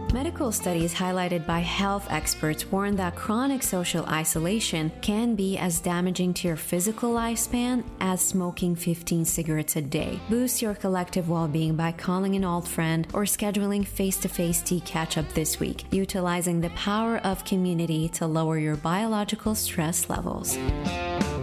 Medical studies highlighted by health experts warn that chronic social isolation can be as damaging to your physical lifespan as smoking 15 cigarettes a day. Boost your collective well-being by calling an old friend or scheduling face-to-face tea catch-up this week, utilizing the power of community to lower your biological stress levels.